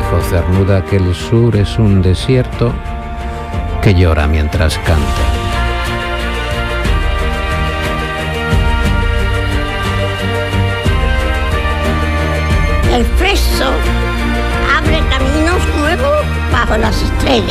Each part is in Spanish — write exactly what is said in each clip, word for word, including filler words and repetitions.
dijo Cernuda que el sur es un desierto que llora mientras canta. El fresco abre caminos nuevos bajo las estrellas.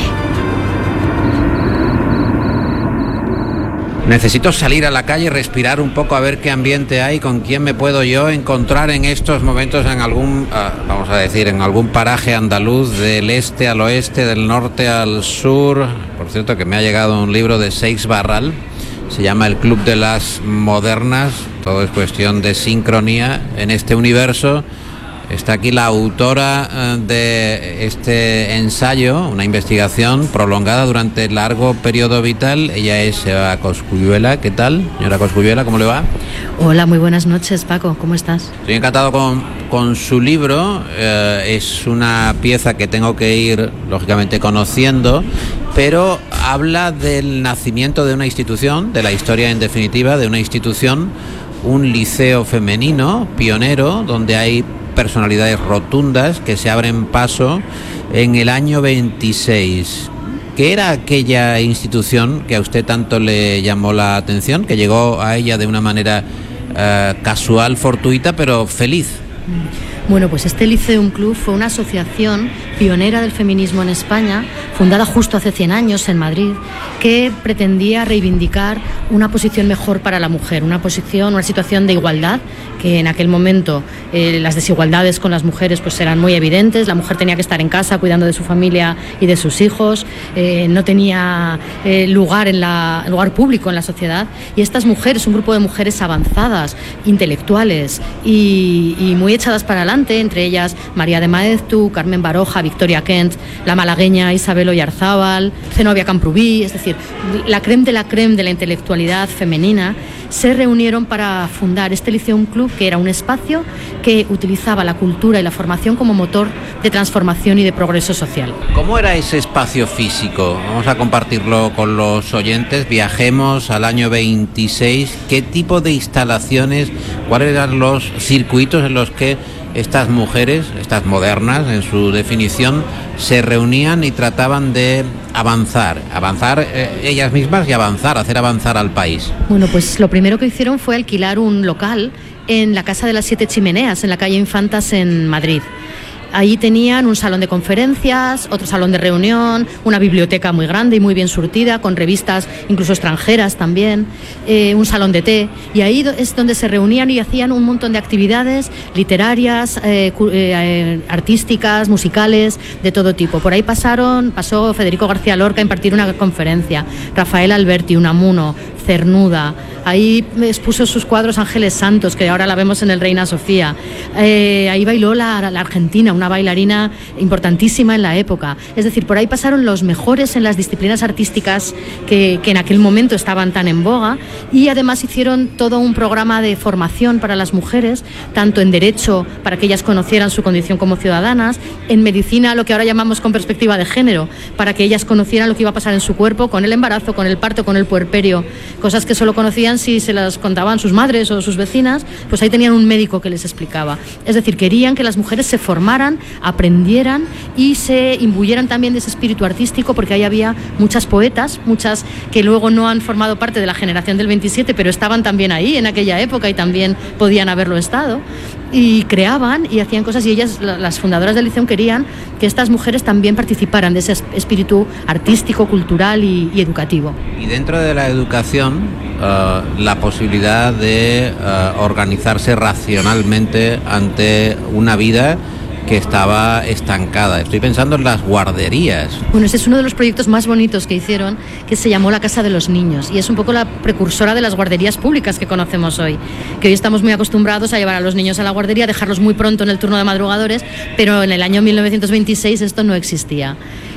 Necesito salir a la calle, respirar un poco, a ver qué ambiente hay, con quién me puedo yo encontrar en estos momentos en algún, uh, vamos a decir, en algún paraje andaluz, del este al oeste, del norte al sur. Por cierto, que me ha llegado un libro de Seix Barral, se llama El Club de las Modernas. Todo es cuestión de sincronía en este universo. Está aquí la autora de este ensayo, una investigación prolongada durante largo periodo vital. Ella es Eva Cosculluela. ¿Qué tal, señora Cosculluela? ¿Cómo le va? Hola, muy buenas noches, Paco. ¿Cómo estás? Estoy encantado con, con su libro. Eh, es una pieza que tengo que ir, lógicamente, conociendo, pero habla del nacimiento de una institución, de la historia en definitiva, de una institución, un liceo femenino pionero, donde hay personalidades rotundas que se abren paso en el año veintiséis. ¿Qué era aquella institución que a usted tanto le llamó la atención, que llegó a ella de una manera uh, casual, fortuita, pero feliz? Bueno, pues este Liceum Club fue una asociación pionera del feminismo en España, fundada justo hace cien años en Madrid, que pretendía reivindicar una posición mejor para la mujer, una posición, una situación de igualdad, que en aquel momento eh, las desigualdades con las mujeres pues eran muy evidentes. La mujer tenía que estar en casa cuidando de su familia y de sus hijos, eh, no tenía eh, lugar en la lugar público en la sociedad, y estas mujeres, un grupo de mujeres avanzadas, intelectuales y, y muy echadas para adelante, entre ellas María de Maeztu, Carmen Baroja, Victoria Kent, la malagueña Isabel Oyarzábal, Zenobia Camprubí, es decir, la creme de la creme de la intelectualidad femenina, se reunieron para fundar este Liceum Club, que era un espacio que utilizaba la cultura y la formación como motor de transformación y de progreso social. ¿Cómo era ese espacio físico? Vamos a compartirlo con los oyentes. Viajemos al año veintiséis. ¿Qué tipo de instalaciones, cuáles eran los circuitos en los que estas mujeres, estas modernas en su definición, se reunían y trataban de avanzar, avanzar eh, ellas mismas y avanzar, hacer avanzar al país? Bueno, pues lo primero que hicieron fue alquilar un local en la Casa de las Siete Chimeneas, en la calle Infantas, en Madrid. Allí tenían un salón de conferencias, otro salón de reunión, una biblioteca muy grande y muy bien surtida, con revistas incluso extranjeras también, eh, un salón de té, y ahí es donde se reunían y hacían un montón de actividades literarias, eh, eh, artísticas, musicales, de todo tipo. Por ahí pasaron, pasó Federico García Lorca a impartir una conferencia, Rafael Alberti, Unamuno, Cernuda. Ahí expuso sus cuadros Ángeles Santos, que ahora la vemos en el Reina Sofía. Eh, ahí bailó la, la Argentina, una bailarina importantísima en la época. Es decir, por ahí pasaron los mejores en las disciplinas artísticas que, que en aquel momento estaban tan en boga, y además hicieron todo un programa de formación para las mujeres, tanto en derecho, para que ellas conocieran su condición como ciudadanas, en medicina, lo que ahora llamamos con perspectiva de género, para que ellas conocieran lo que iba a pasar en su cuerpo, con el embarazo, con el parto, con el puerperio, cosas que solo conocían si se las contaban sus madres o sus vecinas. Pues ahí tenían un médico que les explicaba. Es decir, querían que las mujeres se formaran, aprendieran y se imbuyeran también de ese espíritu artístico, porque ahí había muchas poetas, muchas que luego no han formado parte de la generación del veintisiete, pero estaban también ahí en aquella época y también podían haberlo estado, y creaban y hacían cosas, y ellas, las fundadoras del Liceum, querían que estas mujeres también participaran de ese espíritu artístico, cultural y, y educativo. Y dentro de la educación, uh, la posibilidad de uh, organizarse racionalmente ante una vida que estaba estancada. Estoy pensando en las guarderías. Bueno, ese es uno de los proyectos más bonitos que hicieron, que se llamó La Casa de los Niños, y es un poco la precursora de las guarderías públicas que conocemos hoy, que hoy estamos muy acostumbrados a llevar a los niños a la guardería, dejarlos muy pronto en el turno de madrugadores, pero en el año mil novecientos veintiséis esto no existía.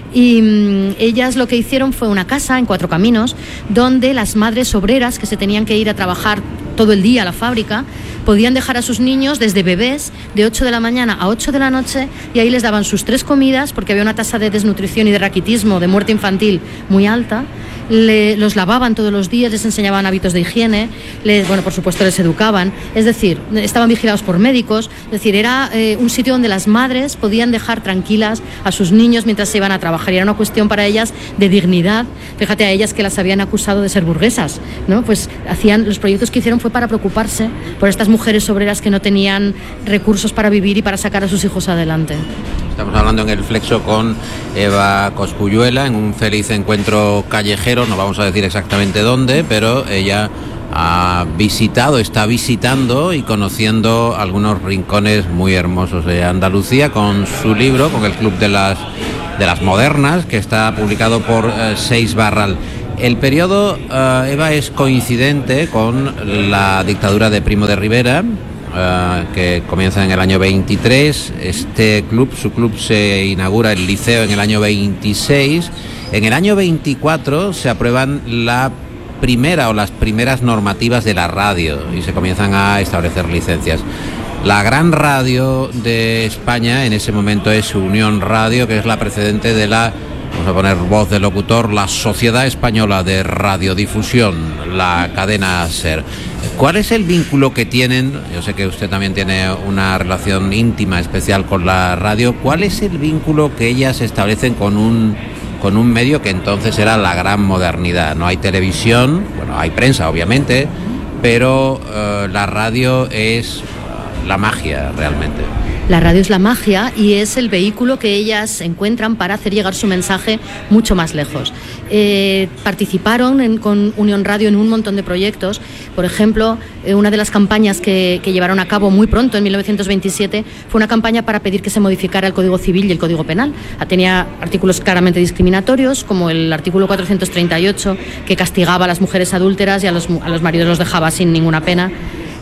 Y mmm, ellas lo que hicieron fue una casa en Cuatro Caminos, donde las madres obreras que se tenían que ir a trabajar todo el día a la fábrica, podían dejar a sus niños desde bebés de ocho de la mañana a ocho de la noche y ahí les daban sus tres comidas porque había una tasa de desnutrición y de raquitismo, de muerte infantil muy alta. Le, los lavaban todos los días, les enseñaban hábitos de higiene, les, bueno, por supuesto les educaban, es decir, estaban vigilados por médicos, es decir, era eh, un sitio donde las madres podían dejar tranquilas a sus niños mientras se iban a trabajar y era una cuestión para ellas de dignidad. Fíjate, a ellas que las habían acusado de ser burguesas, ¿no? Pues hacían, los proyectos que hicieron fue para preocuparse por estas mujeres obreras que no tenían recursos para vivir y para sacar a sus hijos adelante. Estamos hablando en el Flexo con Eva Cosculluela en un feliz encuentro callejero, no vamos a decir exactamente dónde, pero ella ha visitado, está visitando y conociendo algunos rincones muy hermosos de Andalucía con su libro, con el Club de las, de las Modernas, que está publicado por eh, Seis Barral. El periodo, uh, Eva, es coincidente con la dictadura de Primo de Rivera, Uh, que comienza en el año veintitrés. Este club, su club se inaugura el liceo en el año veintiséis. En el año veinticuatro se aprueban la primera o las primeras normativas de la radio y se comienzan a establecer licencias. La gran radio de España en ese momento es Unión Radio, que es la precedente de la, vamos a poner voz de locutor, la Sociedad Española de Radiodifusión, la cadena SER. ¿Cuál es el vínculo que tienen? Yo sé que usted también tiene una relación íntima, especial con la radio. ¿Cuál es el vínculo que ellas establecen con un, con un medio que entonces era la gran modernidad? No hay televisión, bueno, hay prensa, obviamente, pero uh, la radio es uh, la magia, realmente. La radio es la magia y es el vehículo que ellas encuentran para hacer llegar su mensaje mucho más lejos. Eh, participaron en, con Unión Radio en un montón de proyectos. Por ejemplo, eh, una de las campañas que, que llevaron a cabo muy pronto, en mil novecientos veintisiete, fue una campaña para pedir que se modificara el Código Civil y el Código Penal. Tenía artículos claramente discriminatorios, como el artículo cuatrocientos treinta y ocho, que castigaba a las mujeres adúlteras y a los, a los maridos los dejaba sin ninguna pena.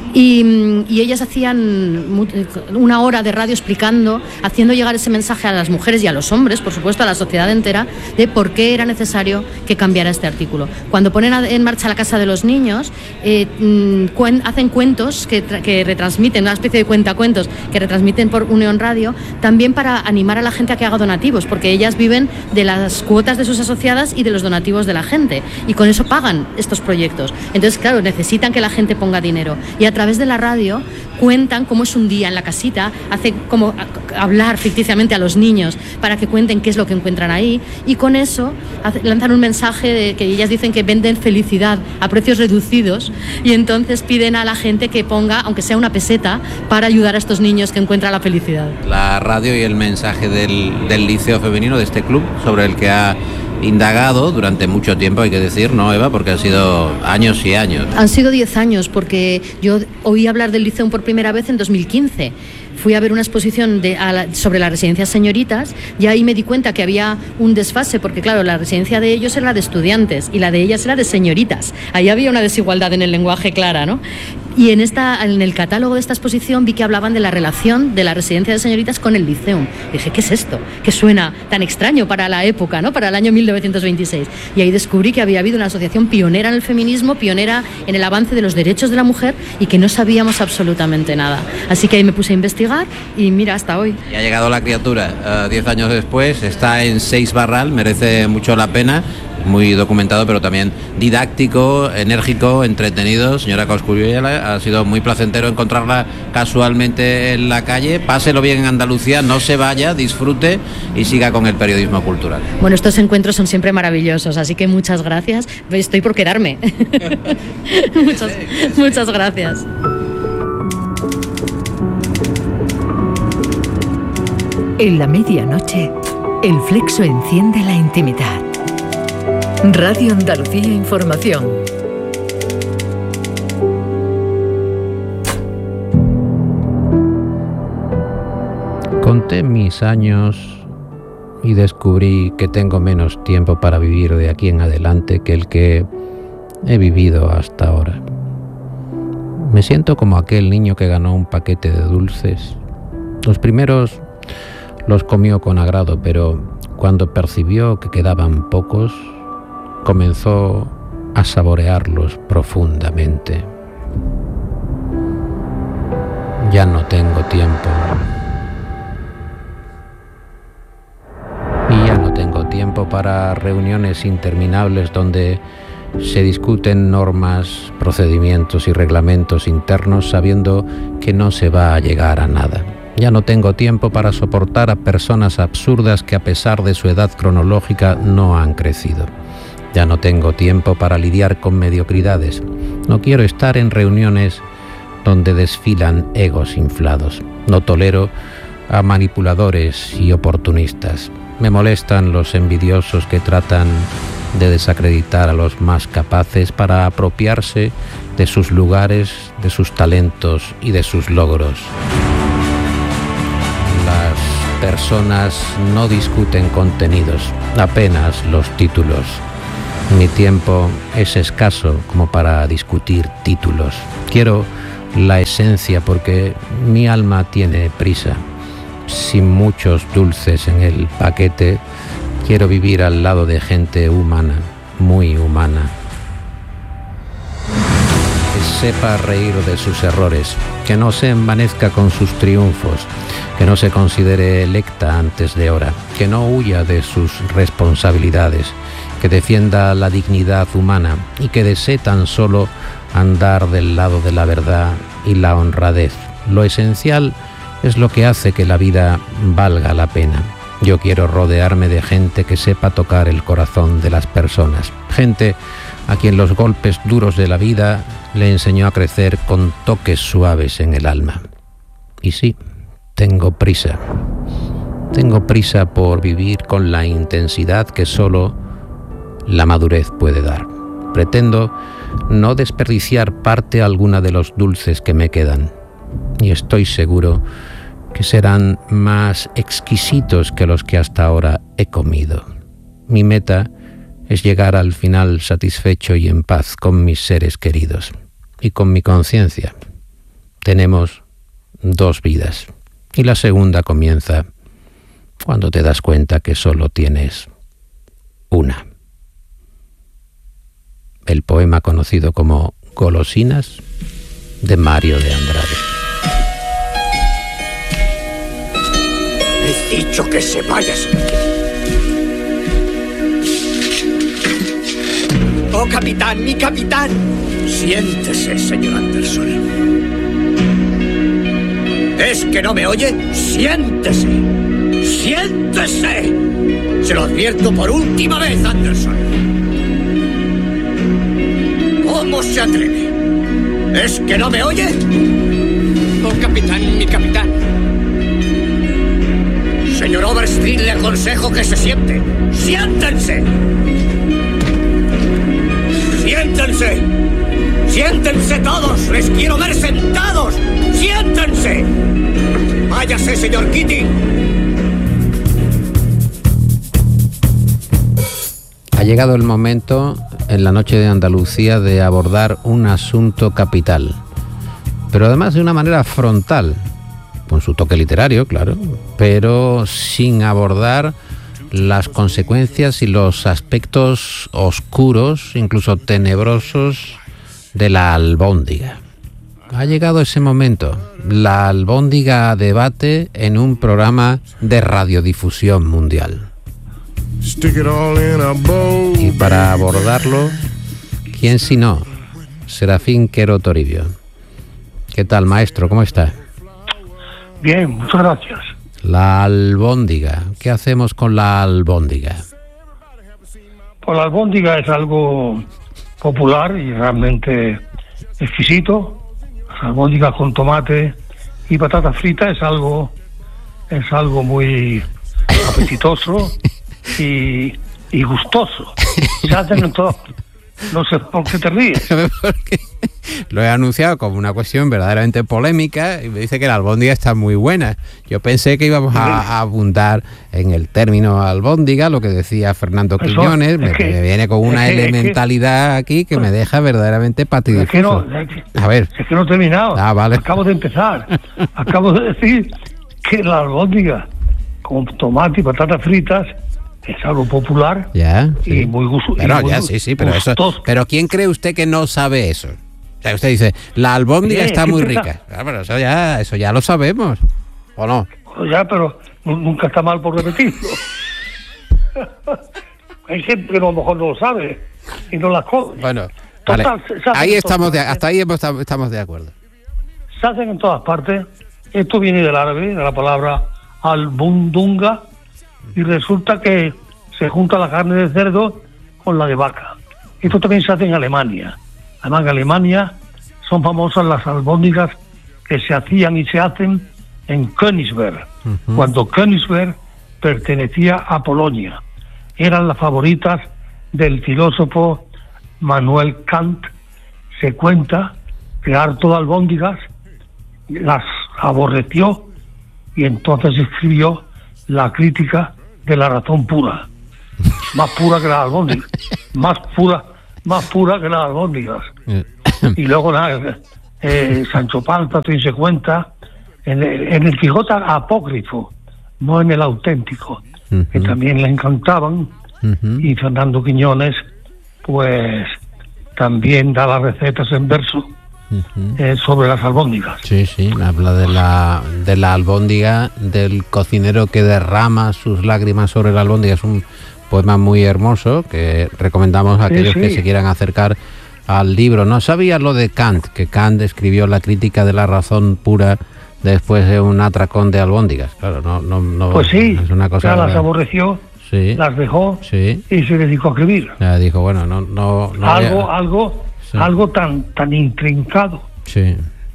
Y, y ellas hacían una hora de radio explicando, haciendo llegar ese mensaje a las mujeres y a los hombres, por supuesto, a la sociedad entera, de por qué era necesario que cambiara este artículo. Cuando ponen en marcha la Casa de los Niños, eh, cuen, hacen cuentos que, que retransmiten, una especie de cuentacuentos que retransmiten por Unión Radio, también para animar a la gente a que haga donativos, porque ellas viven de las cuotas de sus asociadas y de los donativos de la gente, y con eso pagan estos proyectos. Entonces, claro, necesitan que la gente ponga dinero. Y a través de la radio cuentan cómo es un día en la casita, hace como hablar ficticiamente a los niños para que cuenten qué es lo que encuentran ahí, y con eso hace, lanzan un mensaje de que ellas dicen que venden felicidad a precios reducidos, y entonces piden a la gente que ponga, aunque sea una peseta, para ayudar a estos niños que encuentran la felicidad. La radio y el mensaje del, del Liceo Femenino, de este club, sobre el que ha indagado durante mucho tiempo, hay que decir, ¿no, Eva? Porque han sido años y años. Han sido diez años, porque yo oí hablar del Liceo por primera vez en dos mil quince. Fui a ver una exposición de, a la, sobre las residencias señoritas, y ahí me di cuenta que había un desfase, porque claro, la residencia de ellos era la de estudiantes y la de ellas era de señoritas. Ahí había una desigualdad en el lenguaje clara, ¿no? Y en, esta, en el catálogo de esta exposición vi que hablaban de la relación de la residencia de señoritas con el Liceum. Dije, ¿qué es esto? Que suena tan extraño para la época, ¿no? Para el año mil novecientos veintiséis. Y ahí descubrí que había habido una asociación pionera en el feminismo, pionera en el avance de los derechos de la mujer, y que no sabíamos absolutamente nada. Así que ahí me puse a investigar y mira, hasta hoy. Y ha llegado la criatura, uh, diez años después, está en Seis Barral, merece mucho la pena. Muy documentado, pero también didáctico, enérgico, entretenido. Señora Cosculluela, ha sido muy placentero encontrarla casualmente en la calle. Páselo bien en Andalucía, no se vaya, disfrute y siga con el periodismo cultural. Bueno, estos encuentros son siempre maravillosos, así que muchas gracias. Estoy por quedarme. muchas, muchas gracias. En la medianoche, el Flexo enciende la intimidad. Radio Andalucía Información. Conté mis años y descubrí que tengo menos tiempo para vivir de aquí en adelante que el que he vivido hasta ahora. Me siento como aquel niño que ganó un paquete de dulces. Los primeros los comió con agrado, pero cuando percibió que quedaban pocos, comenzó a saborearlos profundamente. Ya no tengo tiempo. Y ya no tengo tiempo para reuniones interminables donde se discuten normas, procedimientos y reglamentos internos sabiendo que no se va a llegar a nada. Ya no tengo tiempo para soportar a personas absurdas que a pesar de su edad cronológica no han crecido. Ya no tengo tiempo para lidiar con mediocridades. No quiero estar en reuniones donde desfilan egos inflados. No tolero a manipuladores y oportunistas. Me molestan los envidiosos que tratan de desacreditar a los más capaces para apropiarse de sus lugares, de sus talentos y de sus logros. Las personas no discuten contenidos, apenas los títulos. Mi tiempo es escaso como para discutir títulos. Quiero la esencia porque mi alma tiene prisa. Sin muchos dulces en el paquete, quiero vivir al lado de gente humana, muy humana. Que sepa reír de sus errores, que no se envanezca con sus triunfos, que no se considere electa antes de hora, que no huya de sus responsabilidades, que defienda la dignidad humana y que desee tan solo andar del lado de la verdad y la honradez. Lo esencial es lo que hace que la vida valga la pena. Yo quiero rodearme de gente que sepa tocar el corazón de las personas. Gente a quien los golpes duros de la vida le enseñó a crecer con toques suaves en el alma. Y sí, tengo prisa. Tengo prisa por vivir con la intensidad que solo la madurez puede dar. Pretendo no desperdiciar parte alguna de los dulces que me quedan. Y estoy seguro que serán más exquisitos que los que hasta ahora he comido. Mi meta es llegar al final satisfecho y en paz con mis seres queridos y con mi conciencia. Tenemos dos vidas y la segunda comienza cuando te das cuenta que solo tienes una. El poema conocido como Golosinas de Mario de Andrade. He dicho que se vaya, señor. ¡Oh, capitán, mi capitán! Siéntese, señor Anderson. ¿Es que no me oye? ¡Siéntese! ¡Siéntese! Se lo advierto por última vez, Anderson. ¿Cómo se atreve? ¿Es que no me oye? ¡Oh, capitán, mi capitán! Señor Overstreet, le aconsejo que se siente. ¡Siéntense! ¡Siéntense! ¡Siéntense todos! ¡Les quiero ver sentados! ¡Siéntense! ¡Váyase, señor Keating! Ha llegado el momento, en la noche de Andalucía, de abordar un asunto capital, pero además de una manera frontal, con su toque literario, claro, pero sin abordar las consecuencias y los aspectos oscuros, incluso tenebrosos, de la albóndiga. Ha llegado ese momento, la albóndiga a debate en un programa de radiodifusión mundial. Y para abordarlo, ¿quién si no? Serafín Quero Toribio. ¿Qué tal, maestro? ¿Cómo está? Bien, muchas gracias. La albóndiga. ¿Qué hacemos con la albóndiga? Pues la albóndiga es algo popular y realmente exquisito. La albóndiga con tomate y patata frita es algo es algo muy apetitoso y, y gustoso. Se hacen en todo. No sé por qué te ríes. Porque lo he anunciado como una cuestión verdaderamente polémica y me dice que la albóndiga está muy buena. Yo pensé que íbamos a, a abundar en el término albóndiga, lo que decía Fernando Eso, Quiñones, me, que, me viene con una es que, elementalidad es que, aquí que me deja verdaderamente patidifuso. Es que no, es que, a ver. Es que no he terminado. Ah, vale. Acabo de empezar. Acabo de decir que la albóndiga con tomate y patatas fritas es algo popular ya, sí. y muy gustoso. Pero ya, sí, sí, pero eso. Pero ¿quién cree usted que no sabe eso? O sea, usted dice, la albóndiga Oye, está ¿qué muy pasa? rica. Claro, pero eso ya, eso ya lo sabemos, ¿o no? Ya, pero nu- nunca está mal por repetirlo. Hay gente que a lo mejor no lo sabe y no las come. Bueno, Total, vale. se- se hacen Ahí en estamos, todas de, partes. hasta ahí hemos- estamos de acuerdo. Se hacen en todas partes. Esto viene del árabe, de la palabra albundunga, y resulta que se junta la carne de cerdo con la de vaca. Esto también se hace en Alemania. Además, en Alemania son famosas las albóndigas que se hacían y se hacen en Königsberg, Ujú. cuando Königsberg pertenecía a Polonia. Eran las favoritas del filósofo Manuel Kant. Se cuenta que harto de albóndigas las aborreció y entonces escribió la crítica de la razón pura, más pura que las albóndigas, más pura, más pura que las albóndigas. Y luego nada, eh, Sancho Panza también se cuenta en el, en el Quijote apócrifo, no en el auténtico, que Ujú. también le encantaban. Ujú. Y Fernando Quiñones pues también da las recetas en verso Ujú. eh, sobre las albóndigas. Sí, sí, habla de la, de la albóndiga, del cocinero que derrama sus lágrimas sobre la albóndiga. Es un poema muy hermoso que recomendamos a Sí, aquellos sí. que se quieran acercar al libro. No sabía lo de Kant, que Kant escribió la crítica de la razón pura después de un atracón de albóndigas. Claro, no, no, no Pues sí, es una cosa. ya las aborreció, Sí, las dejó sí. y se dedicó a escribir. Ya dijo, bueno, no, no, no algo, había- algo, Sí. algo tan, tan intrincado Sí.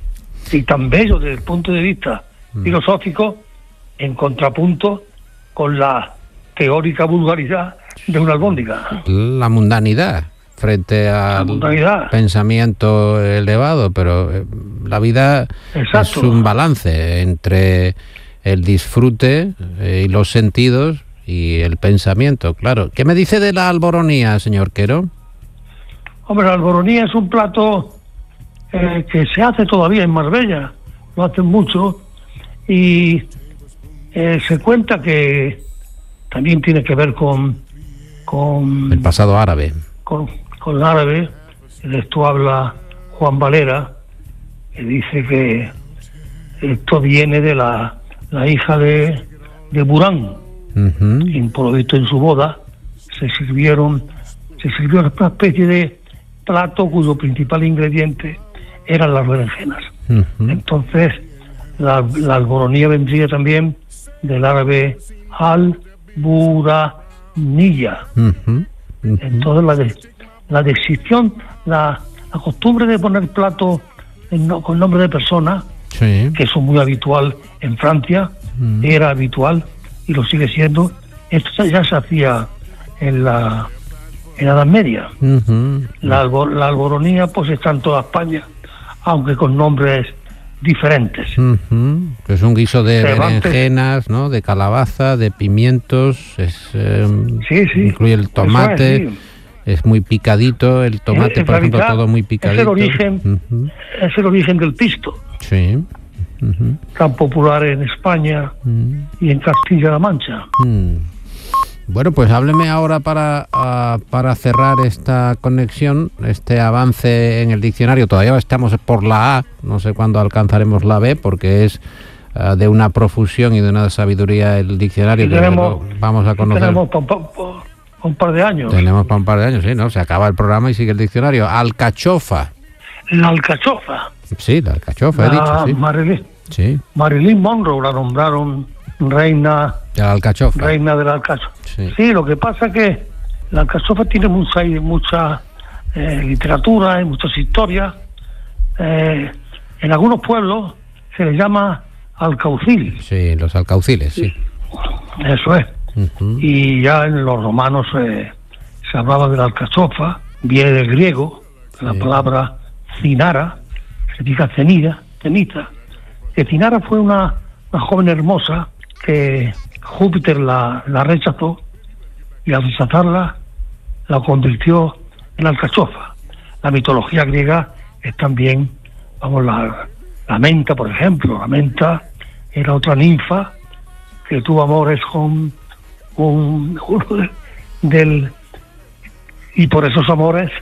y tan bello desde el punto de vista Mm. filosófico, en contrapunto con la teórica vulgaridad de una albóndiga. La mundanidad frente al mundanidad. pensamiento elevado, pero eh, la vida Exacto. es un balance entre el disfrute eh, y los sentidos y el pensamiento, claro. ¿Qué me dice de la alboronía, señor Quero? Hombre, la alboronía es un plato eh, que se hace todavía en Marbella, lo hacen mucho, y eh, se cuenta que también tiene que ver con con, El pasado árabe. con, con el árabe. De esto habla Juan Valera, que dice que esto viene de la, la hija de, de Burán, Ujú. y por lo visto en su boda se sirvieron se sirvió una especie de plato cuyo principal ingrediente eran las berenjenas. Ujú. Entonces la, la alboronía vendría también del árabe al-buranilla. Ujú. Ujú. Entonces la de, la decisión, la, la costumbre de poner plato en no- con nombre de persona, Sí. que eso es muy habitual en Francia, Mm. era habitual y lo sigue siendo. Esto ya se hacía en la, en la Edad Media. Ujú. La, albo- la alboronía pues está en toda España, aunque con nombres diferentes. Ujú. Es un guiso de Cervantes. berenjenas, ¿no? De calabaza, de pimientos, es, eh, Sí, sí. incluye el Eso es, tomate, sí. es muy picadito, el tomate, En por ejemplo, realidad, todo muy es el picadito. origen. Ujú. Es el origen del pisto, Sí. Ujú. tan popular en España Mm. y en Castilla-La Mancha. Mm. Bueno, pues hábleme ahora para, ah, para cerrar esta conexión, este avance en el diccionario. Todavía estamos por la A, no sé cuándo alcanzaremos la B, porque es ah, de una profusión y de una sabiduría el diccionario Y que tenemos- lo vamos a conocer. Tenemos pa- pa- pa- un par de años. Tenemos para un par de años, sí, ¿no? Se acaba el programa y sigue el diccionario. Alcachofa. La alcachofa. Sí, la alcachofa, he La dicho, sí. Marilyn, Sí, Marilyn Monroe la nombraron reina la alcachofa. reina de la alcachofa. Sí. Sí, lo que pasa es que la alcachofa tiene mucha mucha eh, literatura y muchas historias. Eh, en algunos pueblos se le llama alcaucil, Sí, los alcauciles, sí. eso es. Ujú. Y ya en los romanos eh, se hablaba de la alcachofa, viene del griego, de la Sí. palabra cinara, significa cenida, ceniza. Que Cinara fue una, una joven hermosa que Júpiter la, la rechazó, y al rechazarla la convirtió en alcachofa. La mitología griega es también, vamos, la, la menta, por ejemplo. La menta era otra ninfa que tuvo amores con un, uno de- del y por esos amores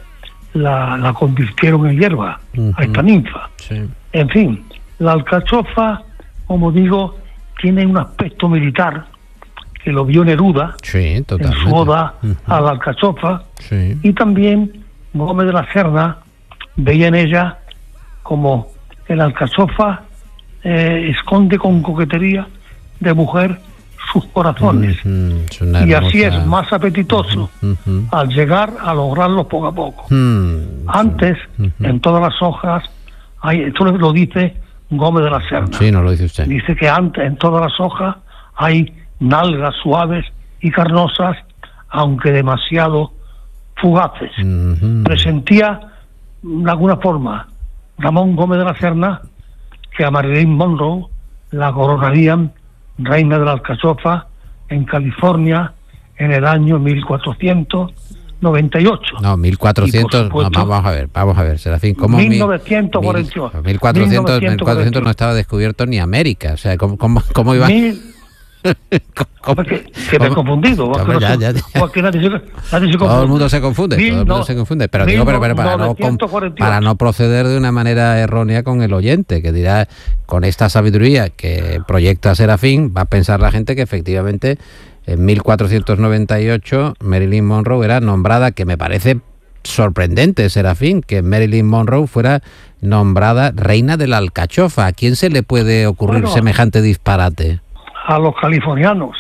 la, la convirtieron en hierba, uh-huh. a esta ninfa. Sí. En fin, la alcachofa, como digo, tiene un aspecto militar que lo vio Neruda, sí, en su oda uh-huh. a la alcachofa, sí. y también Gómez de la Serna veía en ella como el alcachofa eh, esconde con coquetería de mujer sus corazones, uh-huh. y así es más apetitoso uh-huh. al llegar a lograrlo poco a poco. Uh-huh. Antes, uh-huh. en todas las hojas, hay, esto lo dice Gómez de la Serna. Sí, no lo dice usted. Dice que antes, en todas las hojas, hay nalgas suaves y carnosas, aunque demasiado fugaces. Uh-huh. Presentía, de alguna forma, Ramón Gómez de la Serna, que a Marilyn Monroe la coronarían reina de la alcachofa en California en el año mil cuatrocientos noventa y ocho. No, mil cuatrocientos, supuesto, no, vamos a ver, vamos a ver, Serafín, ¿cómo mil novecientos cuarenta y ocho? mil cuatrocientos, mil cuatrocientos no estaba descubierto ni América, o sea, ¿cómo, cómo, cómo iba? Mil... ¿Cómo? Que, que me he confundido. ¿Cómo? Ya, ya, ya. Nadie se, nadie se confunde. Todo el mundo se confunde, mil, todo el mundo no, se confunde, pero digo, pero, pero para, no, para no proceder de una manera errónea con el oyente, que dirá, con esta sabiduría que proyecta Serafín, va a pensar la gente que efectivamente en mil cuatrocientos noventa y ocho Marilyn Monroe era nombrada, que me parece sorprendente, Serafín, que Marilyn Monroe fuera nombrada reina de la alcachofa. ¿A quién se le puede ocurrir bueno, semejante disparate? A los californianos.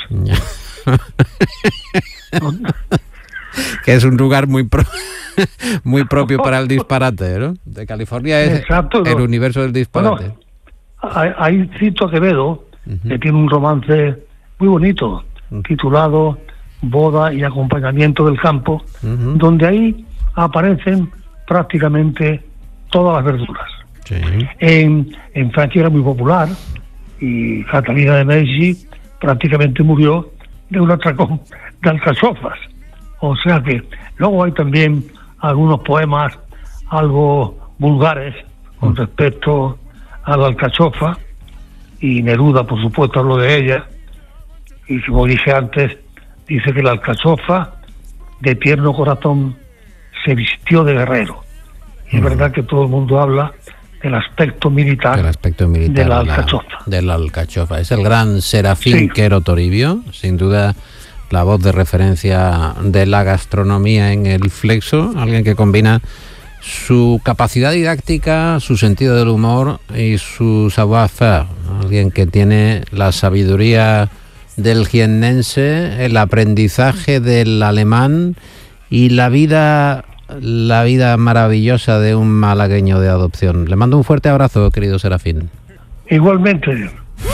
Que es un lugar muy pro, muy propio para el disparate, ¿no? De California es Exacto, el no. universo del disparate. Bueno, hay cito a Quevedo, uh-huh. que tiene un romance muy bonito, uh-huh. titulado Boda y acompañamiento del campo, uh-huh. donde ahí aparecen prácticamente todas las verduras. Sí. En, en Francia era muy popular, y Catalina de Medici prácticamente murió de un atracón de alcachofas. O sea que luego hay también algunos poemas algo vulgares con respecto a la alcachofa, y Neruda, por supuesto, habló de ella, y como dije antes, dice que la alcachofa de tierno corazón se vistió de guerrero. Y es verdad que todo el mundo habla el aspecto militar, el aspecto militar de la alcachofa. La, de la alcachofa. Es el gran Serafín sí. Quero Toribio, sin duda la voz de referencia de la gastronomía en el Flexo, alguien que combina su capacidad didáctica, su sentido del humor y su savoir-faire, alguien que tiene la sabiduría del jiennense, el aprendizaje del alemán y la vida... la vida maravillosa de un malagueño de adopción. Le mando un fuerte abrazo, querido Serafín. Igualmente.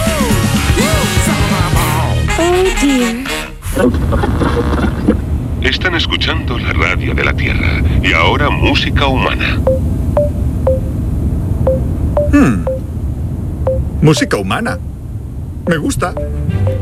Están escuchando la radio de la Tierra y ahora música humana. Hmm. Música humana. Me gusta.